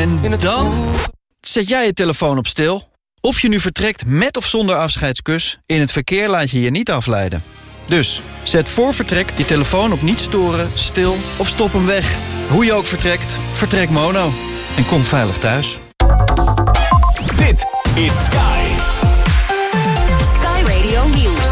En dan zet jij je telefoon op stil. Of je nu vertrekt met of zonder afscheidskus, in het verkeer laat je je niet afleiden. Dus zet voor vertrek je telefoon op niet storen, stil of stop hem weg. Hoe je ook vertrekt, vertrek Mono. En kom veilig thuis. Dit is Sky. Sky Radio Nieuws.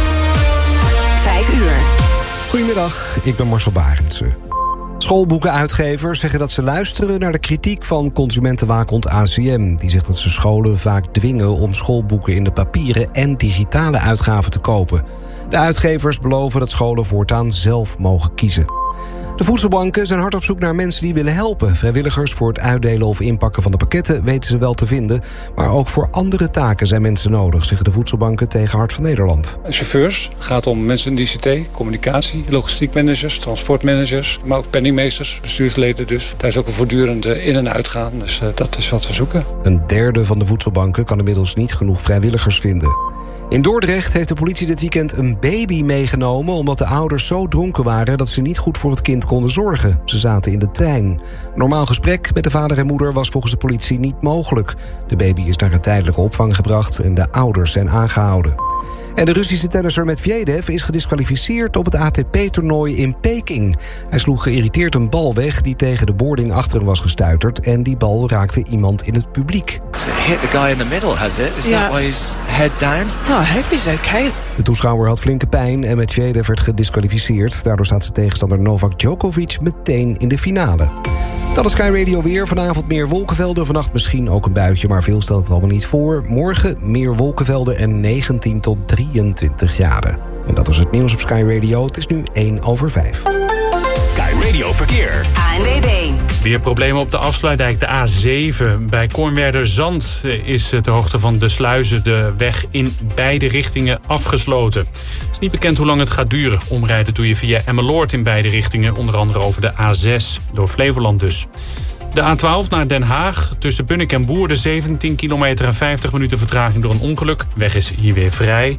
5 uur. Goedemiddag, ik ben Marcel Barendse. Schoolboekenuitgevers zeggen dat ze luisteren naar de kritiek van consumentenwaakhond ACM. Die zegt dat ze scholen vaak dwingen om schoolboeken in de papieren en digitale uitgaven te kopen. De uitgevers beloven dat scholen voortaan zelf mogen kiezen. De voedselbanken zijn hard op zoek naar mensen die willen helpen. Vrijwilligers voor het uitdelen of inpakken van de pakketten weten ze wel te vinden. Maar ook voor andere taken zijn mensen nodig, zeggen de voedselbanken tegen Hart van Nederland. Chauffeurs, het gaat om mensen in de ICT, communicatie, logistiekmanagers, transportmanagers, maar ook penningmeesters, bestuursleden dus. Daar is ook een voortdurende in- en uitgaan, dus dat is wat we zoeken. Een derde van de voedselbanken kan inmiddels niet genoeg vrijwilligers vinden. In Dordrecht heeft de politie dit weekend een baby meegenomen omdat de ouders zo dronken waren dat ze niet goed voor het kind konden zorgen. Ze zaten in de trein. Een normaal gesprek met de vader en moeder was volgens de politie niet mogelijk. De baby is naar een tijdelijke opvang gebracht en de ouders zijn aangehouden. En de Russische tennisser Medvedev is gediskwalificeerd op het ATP-toernooi in Peking. Hij sloeg geïrriteerd een bal weg die tegen de boarding achter hem was gestuiterd en die bal raakte iemand in het publiek. So hit the guy in the middle, has it? Is that why he's head down? No, I hope he's okay. De toeschouwer had flinke pijn en Medvedev werd gediskwalificeerd. Daardoor staat zijn tegenstander Novak Djokovic meteen in de finale. Dat is Sky Radio weer. Vanavond meer wolkenvelden. Vannacht misschien ook een buitje, maar veel stelt het allemaal niet voor. Morgen meer wolkenvelden en 19 tot 23 graden. En dat was het nieuws op Sky Radio. Het is nu 1:05. Sky Radio Verkeer. ANWB. Weer problemen op de afsluitdijk, de A7. Bij Kornwerderzand is ter hoogte van de sluizen de weg in beide richtingen afgesloten. Het is niet bekend hoe lang het gaat duren. Omrijden doe je via Emmeloord in beide richtingen, onder andere over de A6, door Flevoland dus. De A12 naar Den Haag, tussen Bunnik en Woerden 17 kilometer en 50 minuten vertraging door een ongeluk. Weg is hier weer vrij.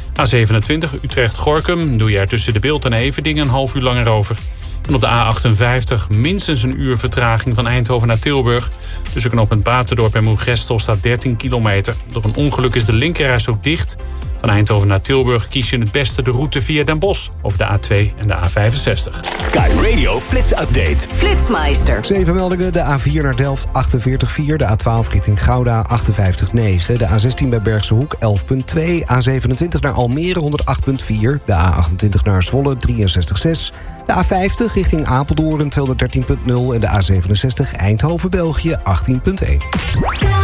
A27 Utrecht-Gorkum doe je er tussen de Bilt en Everdingen een half uur langer over. En op de A58 minstens een uur vertraging van Eindhoven naar Tilburg. Tussen knooppunt Baterdorp en Moergestel staat 13 kilometer. Door een ongeluk is de linkerreis ook dicht. Van Eindhoven naar Tilburg kies je het beste de route via Den Bosch over de A2 en de A65. Sky Radio Flits Update. Flitsmeister. 7 meldingen. De A4 naar Delft 48,4. De A12 richting Gouda 58,9. De A16 bij Bergse Hoek 11,2. A27 naar Almere 108,4. De A28 naar Zwolle 63,6. De A50 richting Apeldoorn 213,0 en de A67 Eindhoven, België 18,1.